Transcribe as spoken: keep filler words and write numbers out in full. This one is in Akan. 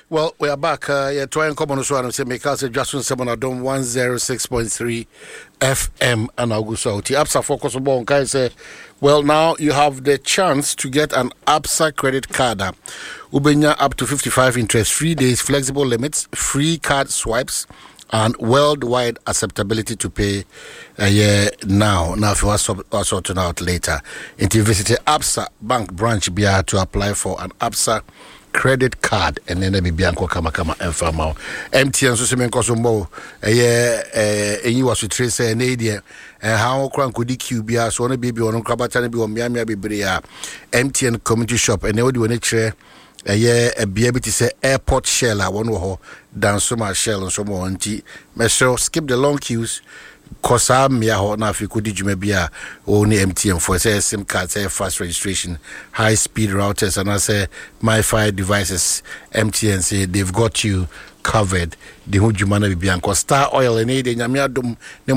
Well, we are back. Uh, yeah, trying to come on the show and say, make us just on seven Adom one zero six point three F M and Augusto. The ABSA focus on bon guys say, well, now you have the chance to get an ABSA credit card. Ubenya up to fifty-five interest free days, flexible limits, free card swipes, and worldwide acceptability to pay uh, yeah, now. Now, if you want to sort it out later, if you visit the ABSA Bank branch B R to apply for an ABSA credit card, and then be bianco kama kama enfama M T N so semen koso mo eh eh enyi waso trace eh na dia eh how kran kodi Q B R so na bibi ono krabata na bi o miamia bebre a M T N community shop and we do na kire eh eh bia bi ti say airport shell a wono ho dan so ma shell so mo nti me skip the long queues Kosa mia ho na afiku di djuma bia o ni M T N for say SIM card, say fast registration, high speed routers, and I say MiFi devices. M T N say they've got you covered. The hu djuma na bibia ko Star Oil and e de nyamia dum